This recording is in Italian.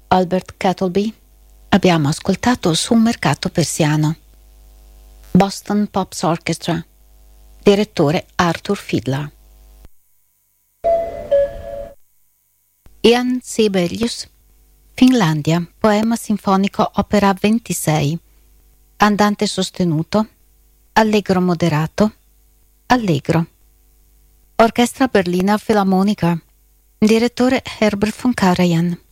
Albert Kettleby. Abbiamo ascoltato Su un mercato persiano. Boston Pops Orchestra. Direttore Arthur Fiedler. Ian Sibelius. Finlandia, poema sinfonico opera 26. Andante sostenuto. Allegro moderato. Allegro. Orchestra Berlina Filarmonica. Direttore Herbert von Karajan.